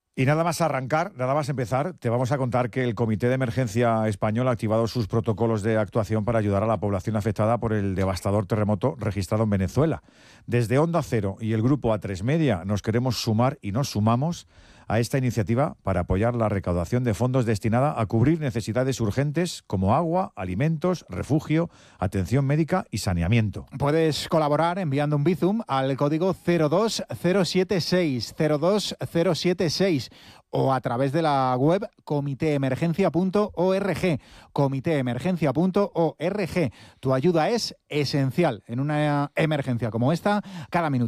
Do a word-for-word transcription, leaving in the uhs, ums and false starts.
Y nada más arrancar, nada más empezar, te vamos a contar que el Comité de Emergencia Español ha activado sus protocolos de actuación para ayudar a la población afectada por el devastador terremoto registrado en Venezuela. Desde Onda Cero y el grupo A tres Media nos queremos sumar y nos sumamos a esta iniciativa para apoyar la recaudación de fondos destinada a cubrir necesidades urgentes como agua, alimentos, refugio, atención médica y saneamiento. Puedes colaborar enviando un Bizum al código cero dos cero siete seis, cero dos cero siete seis o a través de la web comité emergencia punto org, comité emergencia punto org. Tu ayuda es esencial en una emergencia como esta. Cada minuto